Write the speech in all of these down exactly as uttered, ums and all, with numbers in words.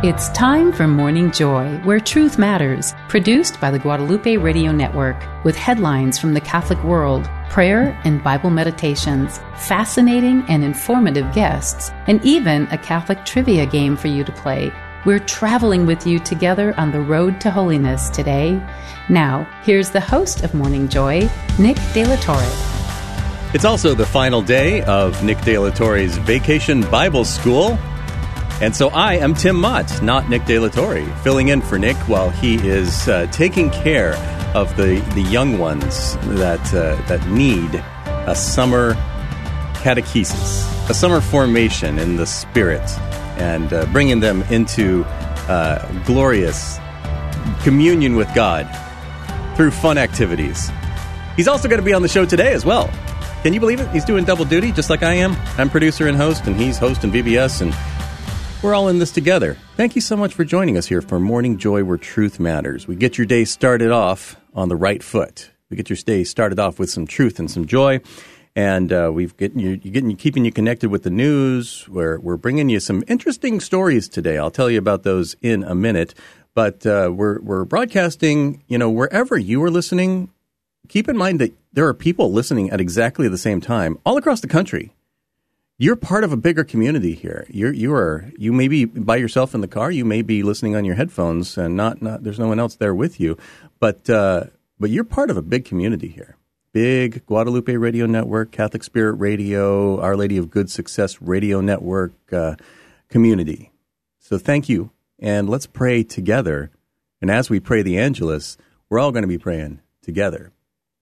It's time for Morning Joy, where truth matters, produced by the Guadalupe Radio Network, with headlines from the Catholic world, prayer and Bible meditations, fascinating and informative guests, and even a Catholic trivia game for you to play. We're traveling with you together on the road to holiness today. Now, here's the host of Morning Joy, Nick De La Torre. It's also the final day of Nick De La Torre's Vacation Bible School. And so I am Tim Mott, not Nick De La Torre, filling in for Nick while he is uh, taking care of the, the young ones that uh, that need a summer catechesis, a summer formation in the Spirit, and uh, bringing them into uh, glorious communion with God through fun activities. He's also going to be on the show today as well. Can you believe it? He's doing double duty just like I am. I'm producer and host, and he's host and V B S, and we're all in this together. Thank you so much for joining us here for Morning Joy, where truth matters. We get your day started off on the right foot. We get your day started off with some truth and some joy, and uh, we've getting you, getting you, keeping you connected with the news. We're we're bringing you some interesting stories today. I'll tell you about those in a minute. But uh, we're we're broadcasting. You know, wherever you are listening, keep in mind that there are people listening at exactly the same time all across the country. You're part of a bigger community here. You're, you are, you may be by yourself in the car. You may be listening on your headphones, and not, not there's no one else there with you. But, uh, but you're part of a big community here. Big Guadalupe Radio Network, Catholic Spirit Radio, Our Lady of Good Success Radio Network uh, community. So thank you, and let's pray together. And as we pray the Angelus, we're all going to be praying together.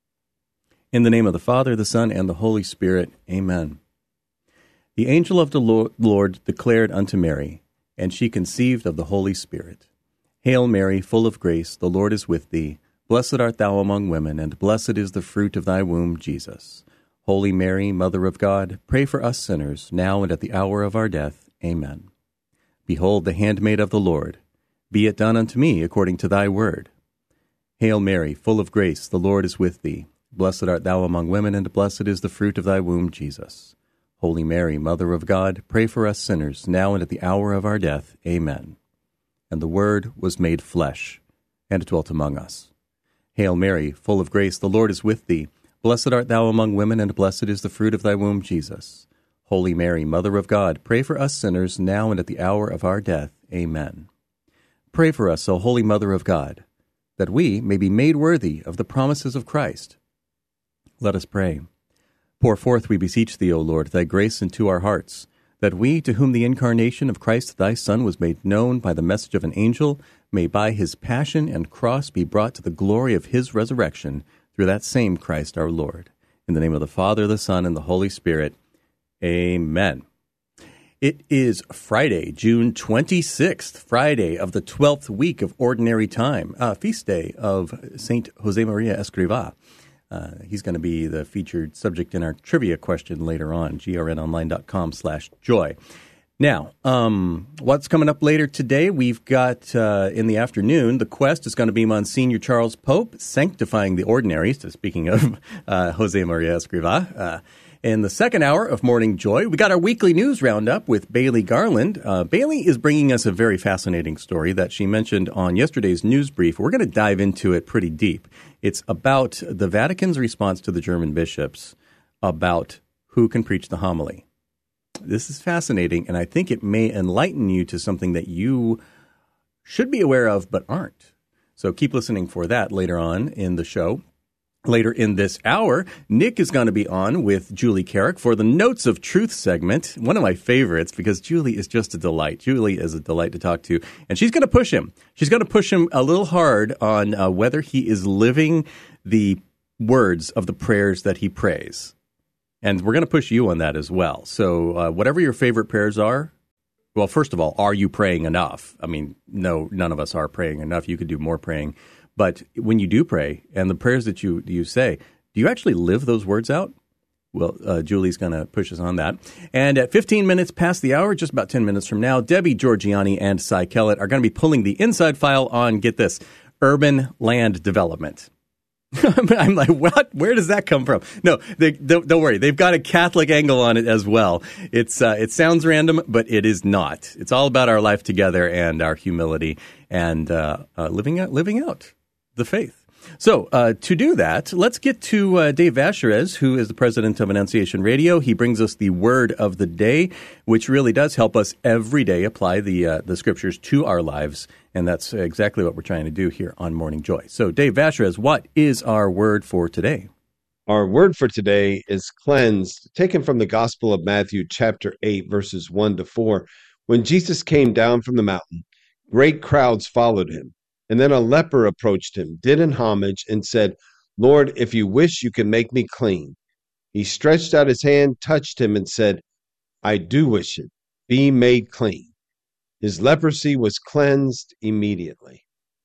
In the name of the Father, the Son, and the Holy Spirit, amen. The angel of the Lord declared unto Mary, and she conceived of the Holy Spirit. Hail Mary, full of grace, the Lord is with thee. Blessed art thou among women, and blessed is the fruit of thy womb, Jesus. Holy Mary, Mother of God, pray for us sinners, now and at the hour of our death. Amen. Behold the handmaid of the Lord. Be it done unto me according to thy word. Hail Mary, full of grace, the Lord is with thee. Blessed art thou among women, and blessed is the fruit of thy womb, Jesus. Holy Mary, Mother of God, pray for us sinners, now and at the hour of our death. Amen. And the Word was made flesh, and dwelt among us. Hail Mary, full of grace, the Lord is with thee. Blessed art thou among women, and blessed is the fruit of thy womb, Jesus. Holy Mary, Mother of God, pray for us sinners, now and at the hour of our death. Amen. Pray for us, O Holy Mother of God, that we may be made worthy of the promises of Christ. Let us pray. Pour forth, we beseech thee, O Lord, thy grace into our hearts, that we, to whom the incarnation of Christ thy Son was made known by the message of an angel, may by his passion and cross be brought to the glory of his resurrection, through that same Christ our Lord. In the name of the Father, the Son, and the Holy Spirit. Amen. It is Friday, June twenty-sixth, Friday of the twelfth week of Ordinary Time, uh, feast day of Saint Josemaria Escrivá. Uh, he's going to be the featured subject in our trivia question later on, grnonline.com slash joy. Now, um, what's coming up later today? We've got, uh, in the afternoon, the quest is going to be Monsignor Charles Pope, sanctifying the ordinaries. So speaking of uh, Josemaria Escrivá. Uh, in the second hour of Morning Joy, we got our weekly news roundup with Bailey Garland. Uh, Bailey is bringing us a very fascinating story that she mentioned on yesterday's news brief. We're going to dive into it pretty deep. It's about the Vatican's response to the German bishops about who can preach the homily. This is fascinating, and I think it may enlighten you to something that you should be aware of but aren't. So keep listening for that later on in the show. Later in this hour, Nick is going to be on with Julie Carrick for the Notes of Truth segment, one of my favorites because Julie is just a delight. Julie is a delight to talk to, and she's going to push him. She's going to push him a little hard on uh, whether he is living the words of the prayers that he prays. And we're going to push you on that as well. So uh, whatever your favorite prayers are, well, first of all, are you praying enough? I mean, no, none of us are praying enough. You could do more praying. But when you do pray, and the prayers that you you say, do you actually live those words out? Well, uh, Julie's going to push us on that. And at fifteen minutes past the hour, just about ten minutes from now, Debbie Georgiani and Cy Kellett are going to be pulling the inside file on, get this, urban land development. I'm like, what? Where does that come from? No, they, don't, don't worry. They've got a Catholic angle on it as well. It's uh, it sounds random, but it is not. It's all about our life together and our humility and uh, uh, living out living out the faith. So uh, to do that, let's get to uh, Dave Vacherez, who is the president of Annunciation Radio. He brings us the word of the day, which really does help us every day apply the uh, the scriptures to our lives. And that's exactly what we're trying to do here on Morning Joy. So Dave Vacherez, what is our word for today? Our word for today is cleansed, taken from the Gospel of Matthew, chapter eight, verses one to four. When Jesus came down from the mountain, great crowds followed him. And then a leper approached him, did him homage, and said, "Lord, if you wish, you can make me clean." He stretched out his hand, touched him, and said, "I do wish it. Be made clean." His leprosy was cleansed immediately.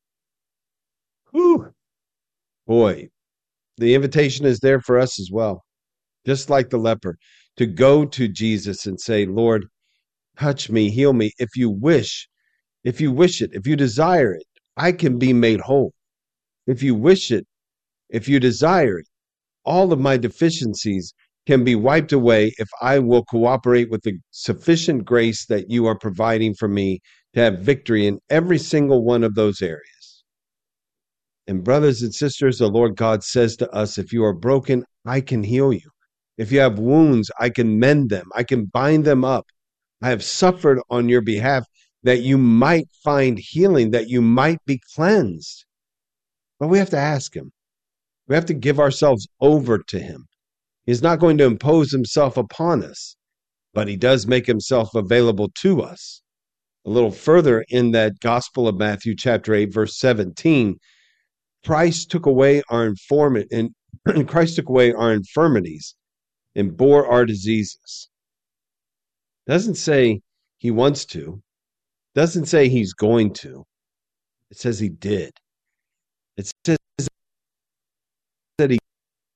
Whew. Boy, the invitation is there for us as well. Just like the leper, to go to Jesus and say, "Lord, touch me, heal me. If you wish, if you wish it, if you desire it, I can be made whole. If you wish it, if you desire it, all of my deficiencies can be wiped away if I will cooperate with the sufficient grace that you are providing for me to have victory in every single one of those areas." And brothers and sisters, the Lord God says to us, if you are broken, I can heal you. If you have wounds, I can mend them. I can bind them up. I have suffered on your behalf that you might find healing, that you might be cleansed. But we have to ask him. We have to give ourselves over to him. He's not going to impose himself upon us, but he does make himself available to us. A little further in that Gospel of Matthew, chapter eight, verse seventeen, Christ took away our informant and Christ took away our infirmities and bore our diseases. Doesn't say he wants to. Doesn't say he's going to. It says he did. It says that he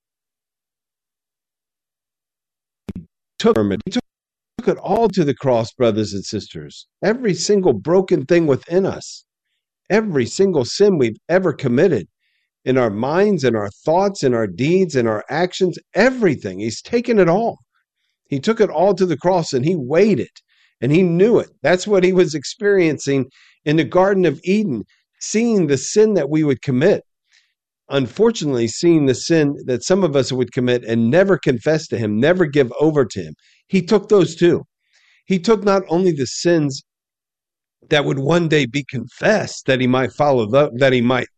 took it. He took it all to the cross, brothers and sisters. Every single broken thing within us. Every single sin we've ever committed. In our minds, in our thoughts, in our deeds, in our actions. Everything. He's taken it all. He took it all to the cross and he weighed it. And he knew it. That's what he was experiencing in the Garden of Eden, seeing the sin that we would commit. Unfortunately, seeing the sin that some of us would commit and never confess to him, never give over to him. He took those too. He took not only the sins that would one day be confessed, that he might follow, the, that he might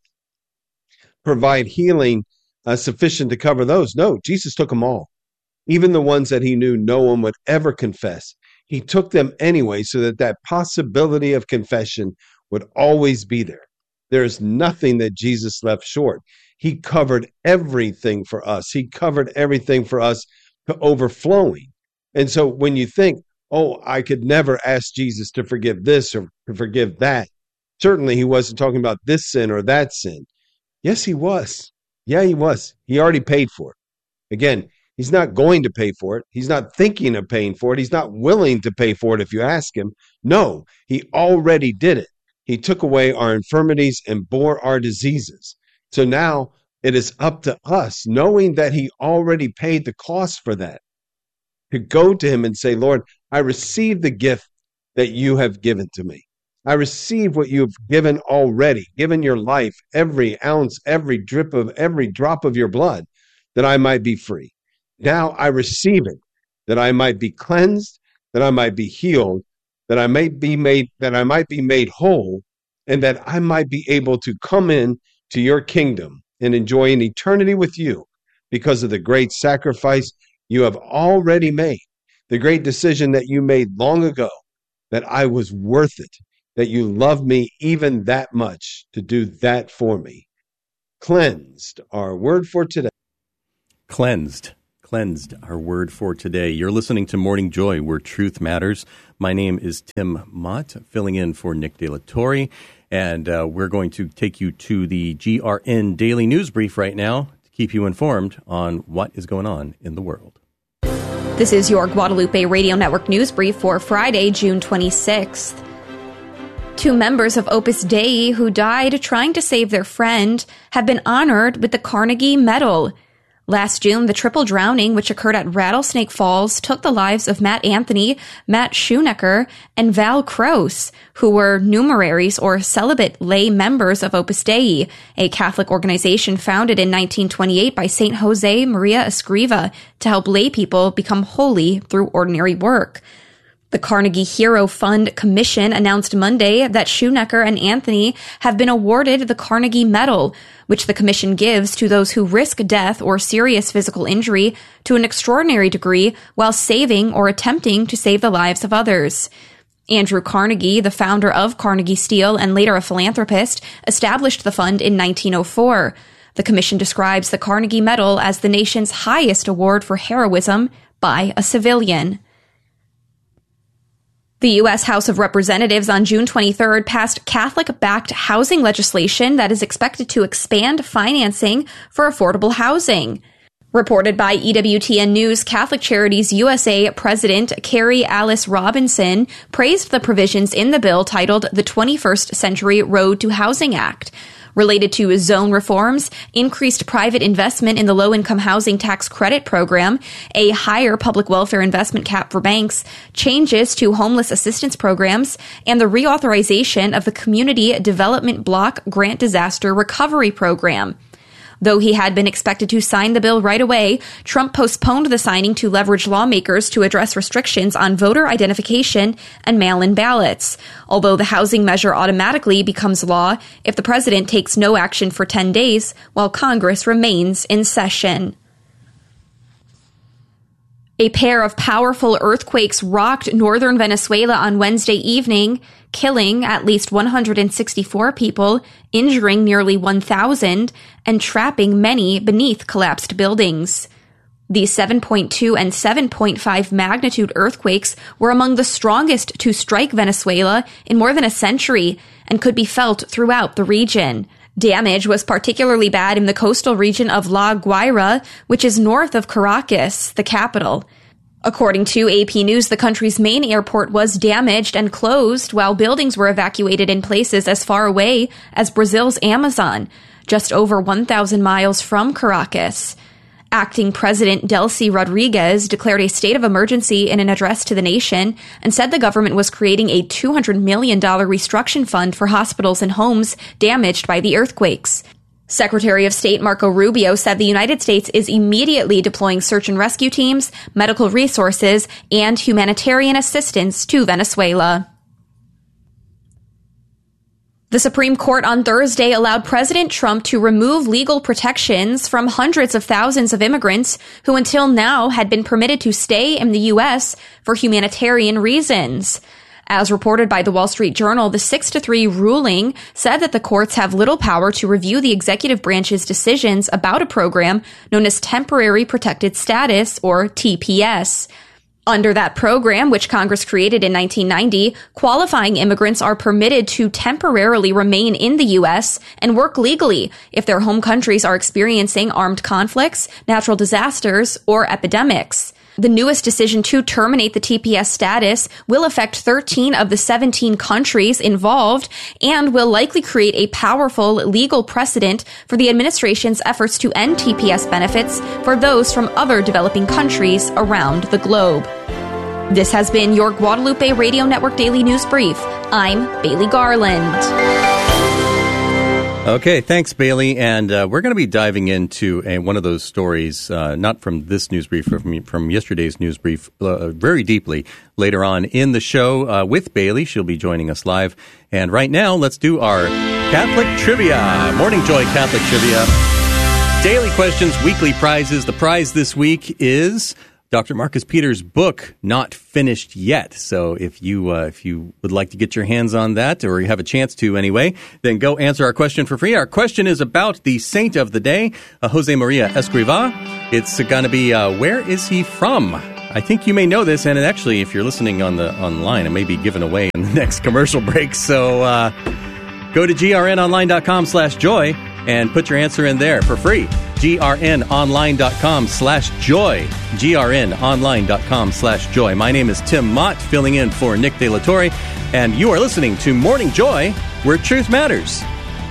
provide healing uh, sufficient to cover those. No, Jesus took them all. Even the ones that he knew no one would ever confess. He took them anyway so that that possibility of confession would always be there. There's nothing that Jesus left short. He covered everything for us. He covered everything for us to overflowing. And so when you think, oh, I could never ask Jesus to forgive this or to forgive that, certainly he wasn't talking about this sin or that sin. Yes, he was. Yeah, he was. He already paid for it. Again, he's not going to pay for it. He's not thinking of paying for it. He's not willing to pay for it if you ask him. No, he already did it. He took away our infirmities and bore our diseases. So now it is up to us, knowing that he already paid the cost for that, to go to him and say, Lord, I receive the gift that you have given to me. I receive what you have given already, given your life, every ounce, every drip of every drop of your blood, that I might be free. Now I receive it, that I might be cleansed, that I might be healed, that I may be made, that I might be made whole, and that I might be able to come in to your kingdom and enjoy an eternity with you because of the great sacrifice you have already made, the great decision that you made long ago, that I was worth it, that you love me even that much to do that for me. Cleansed, our word for today. Cleansed. Cleansed, our word for today. You're listening to Morning Joy, where truth matters. My name is Tim Mott, filling in for Nick De La Torre, and uh, we're going to take you to the G R N Daily News Brief right now to keep you informed on what is going on in the world. This is your Guadalupe Radio Network News Brief for Friday, June twenty-sixth. Two members of Opus Dei who died trying to save their friend have been honored with the Carnegie Medal. Last June, the triple drowning, which occurred at Rattlesnake Falls, took the lives of Matt Anthony, Matt Schoenecker, and Val Kraus, who were numeraries or celibate lay members of Opus Dei, a Catholic organization founded in nineteen twenty-eight by Saint Jose Maria Escriva to help lay people become holy through ordinary work. The Carnegie Hero Fund Commission announced Monday that Schoenecker and Anthony have been awarded the Carnegie Medal, which the commission gives to those who risk death or serious physical injury to an extraordinary degree while saving or attempting to save the lives of others. Andrew Carnegie, the founder of Carnegie Steel and later a philanthropist, established the fund in nineteen oh four. The commission describes the Carnegie Medal as the nation's highest award for heroism by a civilian. The U S House of Representatives on June twenty-third passed Catholic-backed housing legislation that is expected to expand financing for affordable housing. Reported by E W T N News, Catholic Charities U S A President Carrie Alice Robinson praised the provisions in the bill titled the twenty-first Century Road to Housing Act. Related to zone reforms, increased private investment in the low-income housing tax credit program, a higher public welfare investment cap for banks, changes to homeless assistance programs, and the reauthorization of the Community Development Block Grant Disaster Recovery Program. Though he had been expected to sign the bill right away, Trump postponed the signing to leverage lawmakers to address restrictions on voter identification and mail-in ballots, although the housing measure automatically becomes law if the president takes no action for ten days while Congress remains in session. A pair of powerful earthquakes rocked northern Venezuela on Wednesday evening, killing at least one hundred sixty-four people, injuring nearly one thousand, and trapping many beneath collapsed buildings. The seven point two and seven point five magnitude earthquakes were among the strongest to strike Venezuela in more than a century and could be felt throughout the region. Damage was particularly bad in the coastal region of La Guaira, which is north of Caracas, the capital. According to A P News, the country's main airport was damaged and closed, while buildings were evacuated in places as far away as Brazil's Amazon, just over one thousand miles from Caracas. Acting President Delcy Rodriguez declared a state of emergency in an address to the nation and said the government was creating a two hundred million dollars reconstruction fund for hospitals and homes damaged by the earthquakes. Secretary of State Marco Rubio said the United States is immediately deploying search and rescue teams, medical resources, and humanitarian assistance to Venezuela. The Supreme Court on Thursday allowed President Trump to remove legal protections from hundreds of thousands of immigrants who until now had been permitted to stay in the U S for humanitarian reasons. As reported by the Wall Street Journal, the six to three ruling said that the courts have little power to review the executive branch's decisions about a program known as Temporary Protected Status, or T P S. Under that program, which Congress created in nineteen ninety, qualifying immigrants are permitted to temporarily remain in the U S and work legally if their home countries are experiencing armed conflicts, natural disasters, or epidemics. The newest decision to terminate the T P S status will affect thirteen of the seventeen countries involved and will likely create a powerful legal precedent for the administration's efforts to end T P S benefits for those from other developing countries around the globe. This has been your Guadalupe Radio Network Daily News Brief. I'm Bailey Garland. Okay, thanks, Bailey. And uh, we're going to be diving into a, one of those stories, uh, not from this news brief, from, from yesterday's news brief, uh, very deeply later on in the show uh, with Bailey. She'll be joining us live. And right now, let's do our Catholic Trivia. Morning Joy Catholic Trivia. Daily questions, weekly prizes. The prize this week is Doctor Marcus Peters' book, Not Finished Yet. So if you uh, if you would like to get your hands on that, or you have a chance to anyway, then go answer our question for free. Our question is about the saint of the day, uh, Jose Maria Escriva. It's going to be, uh, where is he from? I think you may know this, and actually, if you're listening on the online, it may be given away in the next commercial break. So uh, go to grnonline.com slash joy and put your answer in there for free. grnonline.com slash joy. grnonline.com slash joy. My name is Tim Mott, filling in for Nick De La Torre. and you are listening to Morning Joy, where truth matters.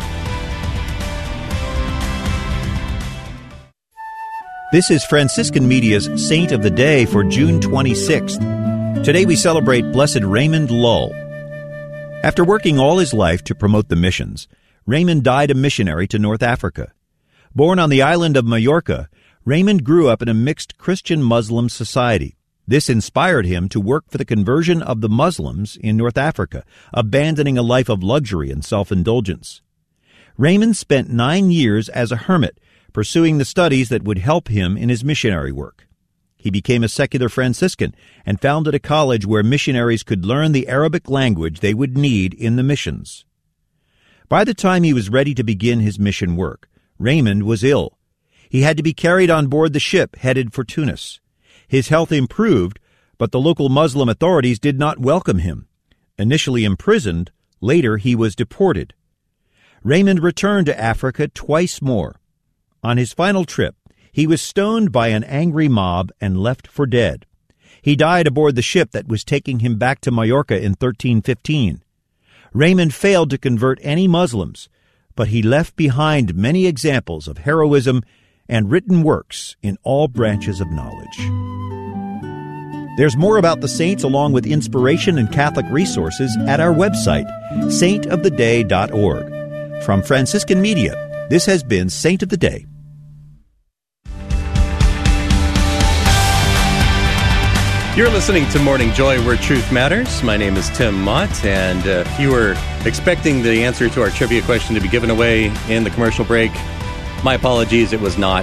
This is Franciscan Media's Saint of the Day for June twenty-sixth. Today we celebrate Blessed Raymond Lull. After working all his life to promote the missions, Raymond died a missionary to North Africa. Born on the island of Majorca, Raymond grew up in a mixed Christian-Muslim society. This inspired him to work for the conversion of the Muslims in North Africa, abandoning a life of luxury and self-indulgence. Raymond spent nine years as a hermit, pursuing the studies that would help him in his missionary work. He became a secular Franciscan and founded a college where missionaries could learn the Arabic language they would need in the missions. By the time he was ready to begin his mission work, Raymond was ill. He had to be carried on board the ship headed for Tunis. His health improved, but the local Muslim authorities did not welcome him. Initially imprisoned, later he was deported. Raymond returned to Africa twice more. On his final trip, he was stoned by an angry mob and left for dead. He died aboard the ship that was taking him back to Majorca in thirteen fifteen. Raymond failed to convert any Muslims, but he left behind many examples of heroism and written works in all branches of knowledge. There's more about the saints along with inspiration and Catholic resources at our website, saint of the day dot org. From Franciscan Media, this has been Saint of the Day. You're listening to Morning Joy, where truth matters. My name is Tim Mott, and uh, if you were expecting the answer to our trivia question to be given away in the commercial break, my apologies, it was not.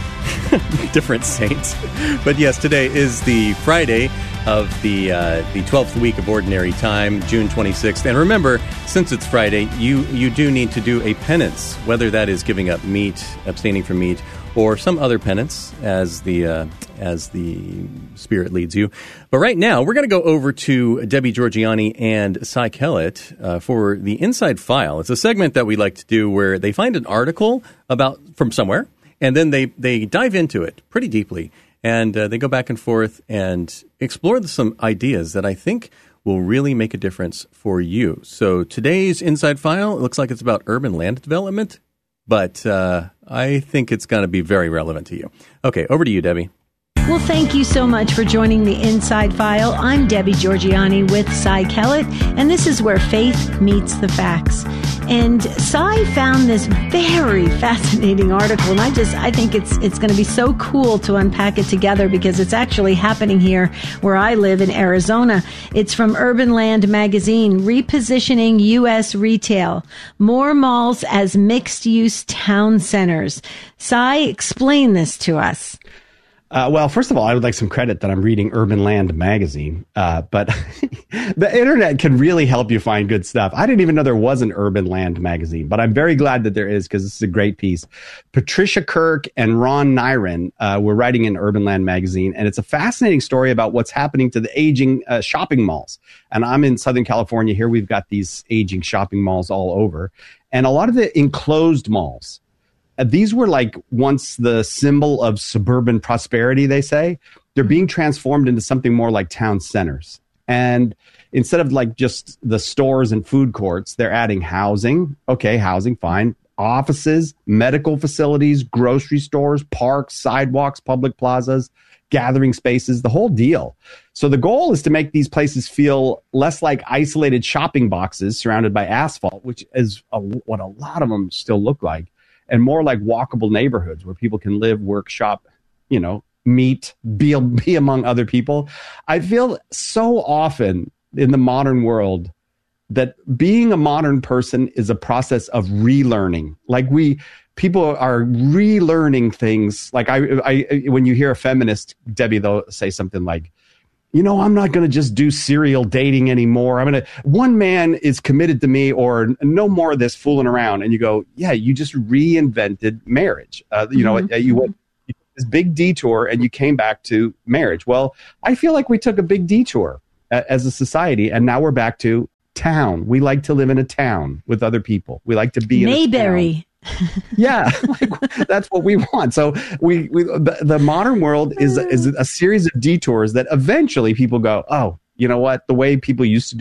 Different saints. But yes, today is the Friday of the uh, the twelfth week of Ordinary Time, June twenty-sixth. And remember, since it's Friday, you, you do need to do a penance, whether that is giving up meat, abstaining from meat, or some other penance as the uh, as the Spirit leads you. But right now, we're going to go over to Debbie Georgianni and Cy Kellett uh, for the Inside File. It's a segment that we like to do where they find an article about from somewhere, and then they, they dive into it pretty deeply, and uh, they go back and forth and explore some ideas that I think will really make a difference for you. So today's Inside File, it looks like it's about urban land development, but uh, I think it's going to be very relevant to you. Okay, over to you, Debbie. Well, thank you so much for joining the Inside File. I'm Debbie Georgianni with Cy Kellett, and this is where faith meets the facts. And Cy found this very fascinating article, and I just, I think it's it's going to be so cool to unpack it together because it's actually happening here where I live in Arizona. It's from Urban Land Magazine, Repositioning U S Retail, More Malls as Mixed-Use Town Centers. Cy, explain this to us. Uh, well, first of all, I would like some credit that I'm reading Urban Land Magazine, uh, but the internet can really help you find good stuff. I didn't even know there was an Urban Land Magazine, but I'm very glad that there is because this is a great piece. Patricia Kirk and Ron Nyren uh, were writing in Urban Land Magazine, and it's a fascinating story about what's happening to the aging uh, shopping malls. And I'm in Southern California. Here we've got these aging shopping malls all over, and a lot of the enclosed malls. Uh, these were like once the symbol of suburban prosperity, they say. They're being transformed into something more like town centers. And instead of like just the stores and food courts, they're adding housing. Okay, housing, fine. Offices, medical facilities, grocery stores, parks, sidewalks, public plazas, gathering spaces, the whole deal. So the goal is to make these places feel less like isolated shopping boxes surrounded by asphalt, which is a, what a lot of them still look like, and more like walkable neighborhoods where people can live, work, shop, you know, meet, be, be among other people. I feel so often in the modern world that being a modern person is a process of relearning. Like we, people are relearning things. Like I, I, when you hear a feminist, Debbie, they'll say something like, you know, I'm not going to just do serial dating anymore. I'm going to, one man is committed to me, or no more of this fooling around. And you go, yeah, you just reinvented marriage. Uh, you mm-hmm. know, you went this big detour and you came back to marriage. Well, I feel like we took a big detour uh, as a society, and now we're back to town. We like to live in a town with other people. We like to be in Mayberry. a town. Yeah, like, that's what we want. So we, we the, the modern world is is a series of detours that eventually people go, oh, you know what? The way people used to do it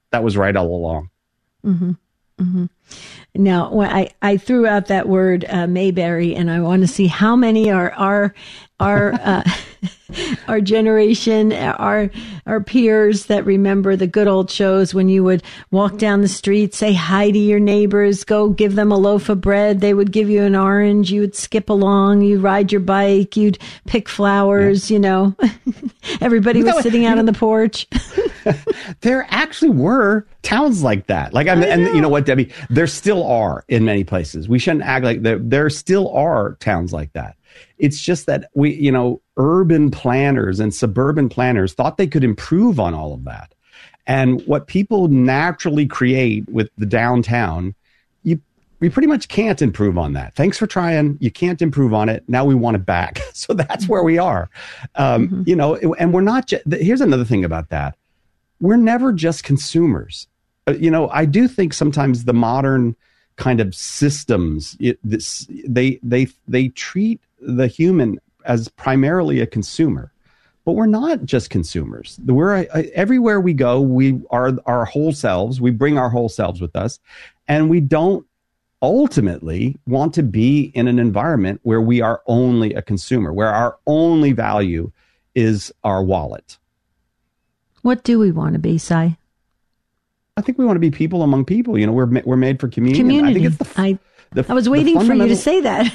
that was right all along. Mm-hmm. Mm-hmm. Now, when I, I threw out that word uh, Mayberry, and I want to see how many are our our uh, our generation, our our peers that remember the good old shows when you would walk down the street, say hi to your neighbors, go give them a loaf of bread. They would give you an orange. You would skip along. You'd ride your bike. You'd pick flowers. Yeah. You know, everybody was sitting out on the porch. There actually were towns like that. Like, I mean, and you know what, Debbie? There still are in many places. We shouldn't act like there, there still are towns like that. It's just that we, you know, urban planners and suburban planners thought they could improve on all of that. And what people naturally create with the downtown, you we pretty much can't improve on that. Thanks for trying. You can't improve on it. Now we want it back. So that's where we are. Um, mm-hmm. You know, and we're not just, here's another thing about that. We're never just consumers. Uh, you know, I do think sometimes the modern kind of systems, it, this, they they they treat the human as primarily a consumer, but we're not just consumers. We're uh, everywhere we go, we are our whole selves. We bring our whole selves with us, and we don't ultimately want to be in an environment where we are only a consumer, where our only value is our wallet. What do we want to be, Si? I think we want to be people among people. You know, we're we're made for communion. Community. I think it's the, I, the, I was waiting for you to fundamental... say that.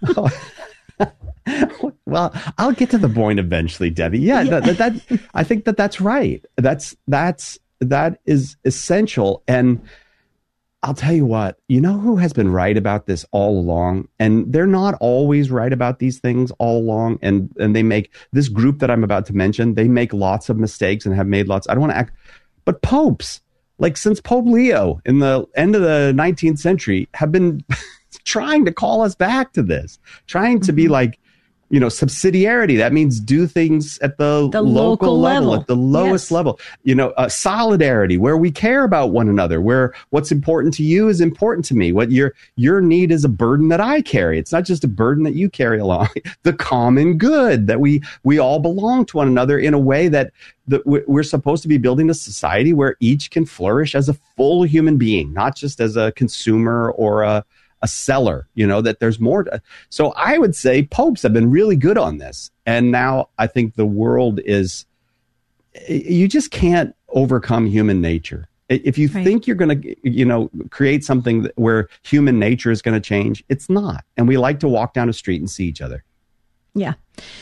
oh. Well, I'll get to the point eventually, Debbie. Yeah, yeah. That, that, that I think that that's right. That's that's that is essential. And I'll tell you what, you know who has been right about this all along? And they're not always right about these things all along. And and they make this group that I'm about to mention, they make lots of mistakes and have made lots. I don't want to act, but popes, like since Pope Leo in the end of the nineteenth century, have been trying to call us back to this, trying to mm-hmm. be like, you know, subsidiarity. That means do things at the, the local, local level, level, at the lowest yes. level. You know, uh, solidarity, where we care about one another, where what's important to you is important to me. What your your need is a burden that I carry. It's not just a burden that you carry along. The common good, that we we all belong to one another in a way that that we're supposed to be building a society where each can flourish as a full human being, not just as a consumer or a a seller, you know, that there's more. To, so I would say popes have been really good on this. And now I think the world is, you just can't overcome human nature. If you right. think you're going to, you know, create something where human nature is going to change, it's not. And we like to walk down a street and see each other. Yeah.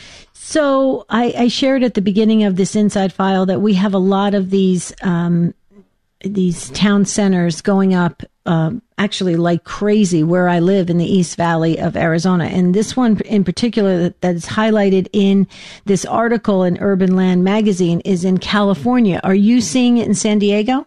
So I, I shared at the beginning of this Inside File that we have a lot of these, um, these town centers going up um, actually like crazy where I live in the East Valley of Arizona. And this one in particular that, that is highlighted in this article in Urban Land magazine is in California. Are you seeing it in San Diego?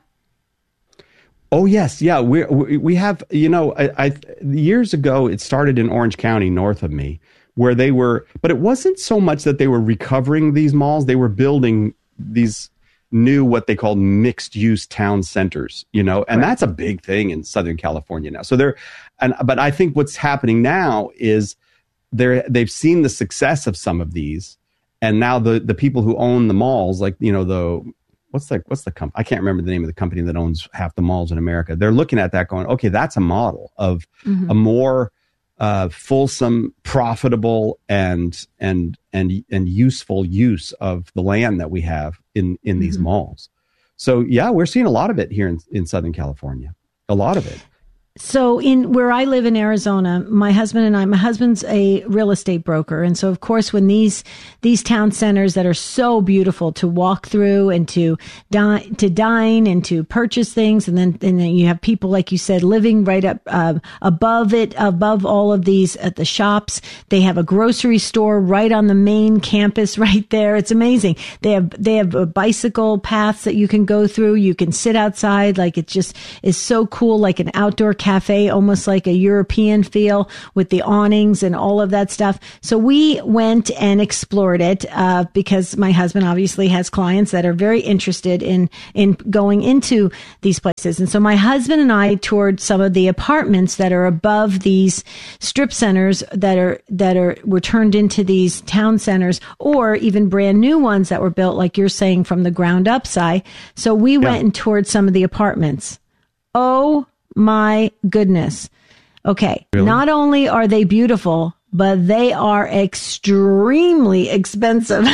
Oh, yes. Yeah, we we have, you know, I, I years ago, it started in Orange County north of me where they were, but it wasn't so much that they were recovering these malls. They were building these new what they called mixed use town centers, you know, and right. that's a big thing in Southern California now. So they're, and but I think what's happening now is they're they've seen the success of some of these, and now the the people who own the malls, like you know the what's the what's the company? I can't remember the name of the company that owns half the malls in America. They're looking at that, going, okay, that's a model of mm-hmm. a more uh, fulsome, profitable, and and and and useful use of the land that we have in in these mm-hmm. malls. So yeah, we're seeing a lot of it here in, in Southern California. A lot of it. So in where I live in Arizona, my husband and I, my husband's a real estate broker. And so, of course, when these, these town centers that are so beautiful to walk through and to dine, to dine and to purchase things. And then, and then you have people, like you said, living right up, uh, above it, above all of these at the shops. They have a grocery store right on the main campus right there. It's amazing. They have, they have a bicycle paths that you can go through. You can sit outside. Like it just is so cool, like an outdoor cafe, almost like a European feel with the awnings and all of that stuff. So we went and explored it, uh, because my husband obviously has clients that are very interested in, in going into these places. And so my husband and I toured some of the apartments that are above these strip centers that are, that are, were turned into these town centers, or even brand new ones that were built, like you're saying, from the ground up side. So we Yeah. went and toured some of the apartments. Oh my goodness. Okay. Really? Not only are they beautiful, but they are extremely expensive.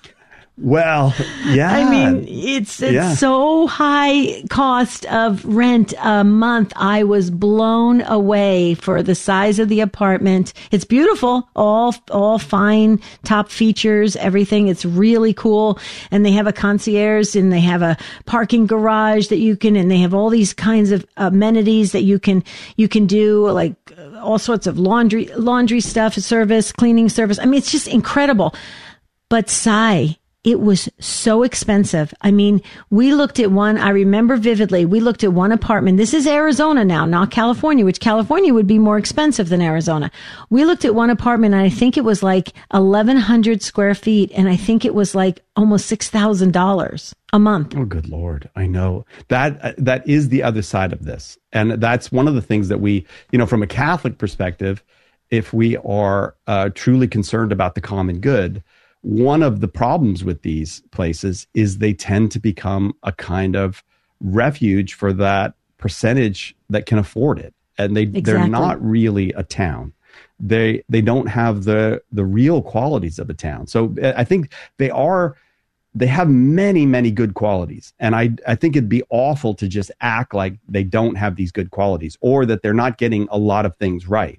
Well, yeah. I mean, it's it's Yeah. so high cost of rent a month. I was blown away for the size of the apartment. It's beautiful, all all fine, top features, everything. It's really cool, and they have a concierge, and they have a parking garage that you can, and they have all these kinds of amenities that you can you can do, like uh, all sorts of laundry laundry stuff, service, cleaning service. I mean, it's just incredible. But Sai, it was so expensive. I mean, we looked at one, I remember vividly, we looked at one apartment. This is Arizona now, not California, which California would be more expensive than Arizona. We looked at one apartment, and I think it was like eleven hundred square feet, and I think it was like almost six thousand dollars a month. Oh, good Lord. I know that uh, that is the other side of this. And that's one of the things that we, you know, from a Catholic perspective, if we are uh, truly concerned about the common good, one of the problems with these places is they tend to become a kind of refuge for that percentage that can afford it. And they, Exactly. they're not really a town. They, they don't have the, the real qualities of a town. So I think they are, they have many, many good qualities. And I, I think it'd be awful to just act like they don't have these good qualities, or that they're not getting a lot of things right.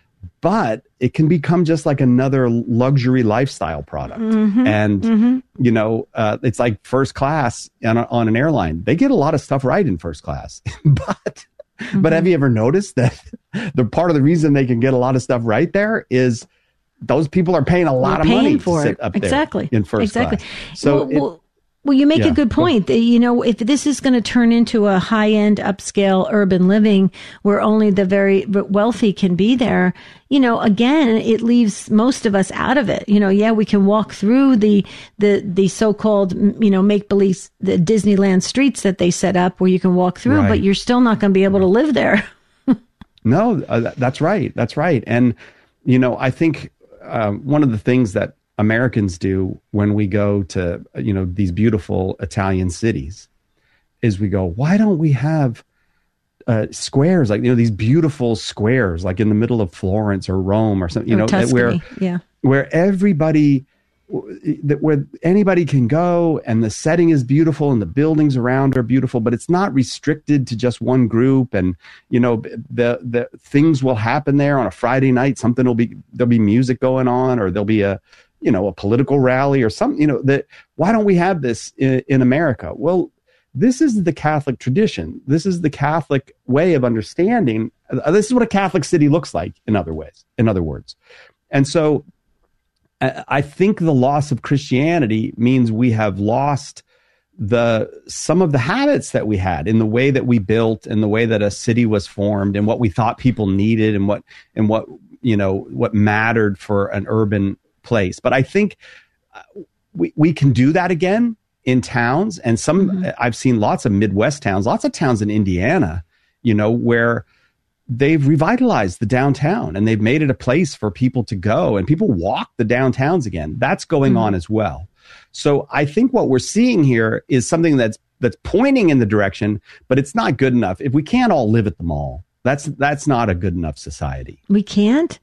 But it can become just like another luxury lifestyle product. Mm-hmm, and, mm-hmm. you know, uh, it's like first class on, a, on an airline. They get a lot of stuff right in first class. but Mm-hmm. but have you ever noticed that the part of the reason they can get a lot of stuff right there is those people are paying a lot You're of paying money for to it. sit up Exactly. there in first Exactly. class. So well, it, well, well, you make yeah, a good go- point. That, you know, if this is going to turn into a high-end upscale urban living where only the very wealthy can be there, you know, again, it leaves most of us out of it. You know, yeah, we can walk through the the the so-called, you know, make-believe, the Disneyland streets that they set up where you can walk through, Right. but you're still not going to be able to live there. No, uh, th- that's right. That's right. And, you know, I think uh, one of the things that Americans do when we go to, you know, these beautiful Italian cities is we go, why don't we have uh, squares, like, you know, these beautiful squares, like in the middle of Florence or Rome or something, you Or know, Tuscany, where, yeah. where everybody, that where anybody can go, and the setting is beautiful and the buildings around are beautiful, but it's not restricted to just one group. And, you know, the, the things will happen there on a Friday night. Something will be, there'll be music going on, or there'll be a, you know, a political rally or something, you know, that why don't we have this in, in America? Well, this is the Catholic tradition. This is the Catholic way of understanding. Uh, This is what a Catholic city looks like in other ways, in other words. And so I think the loss of Christianity means we have lost the some of the habits that we had in the way that we built, and the way that a city was formed, and what we thought people needed, and what and what you know what mattered for an urban place. But I think we we can do that again in towns, and some mm-hmm. I've seen lots of Midwest towns, lots of towns in Indiana, you know, where they've revitalized the downtown and they've made it a place for people to go, and people walk the downtowns again. That's going mm-hmm. on as well. So I think what we're seeing here is something that's that's pointing in the direction, but it's not good enough. If we can't all live at the mall, that's that's not a good enough society. We can't?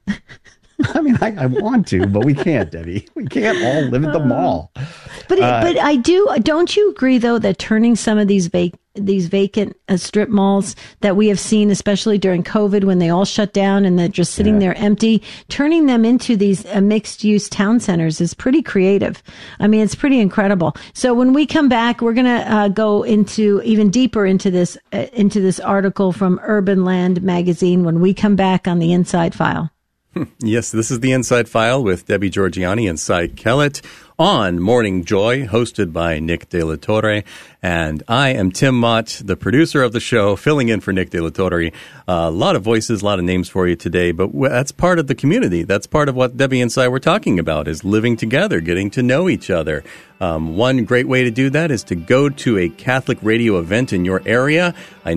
I mean, I, I want to, but we can't, Debbie. We can't all live at the mall. But it, Uh, but I do. Don't you agree, though, that turning some of these vac- these vacant uh, strip malls that we have seen, especially during COVID, when they all shut down and they're just sitting Yeah. there empty, turning them into these uh, mixed use town centers is pretty creative. I mean, it's pretty incredible. So when we come back, we're gonna uh, go into even deeper into this uh, into this article from Urban Land magazine when we come back on the Inside File. Yes, this is the Inside File with Debbie Georgianni and Cy Kellett on Morning Joy, hosted by Nick De La Torre. And I am Tim Mott, the producer of the show, filling in for Nick De La Torre. Uh, a lot of voices, a lot of names for you today, but w- that's part of the community. That's part of what Debbie and Cy were talking about, is living together, getting to know each other. Um, one great way to do that is to go to a Catholic radio event in your area. I